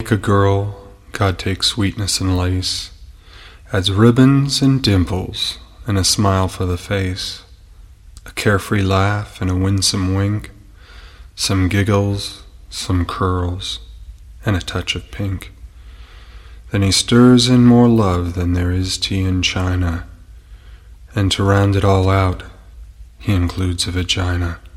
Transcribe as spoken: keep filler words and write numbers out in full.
make a girl, God takes sweetness and lace, adds ribbons and dimples and a smile for the face, a carefree laugh and a winsome wink, some giggles, some curls, and a touch of pink. Then he stirs in more love than there is tea in China, and to round it all out, he includes a vagina.